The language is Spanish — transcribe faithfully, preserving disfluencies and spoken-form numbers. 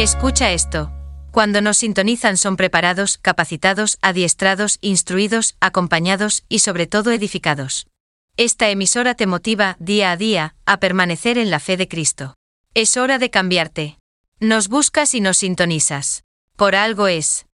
Escucha esto. Cuando nos sintonizan son preparados, capacitados, adiestrados, instruidos, acompañados y sobre todo edificados. Esta emisora te motiva, día a día, a permanecer en la fe de Cristo. Es hora de cambiarte. Nos buscas y nos sintonizas. Por algo es.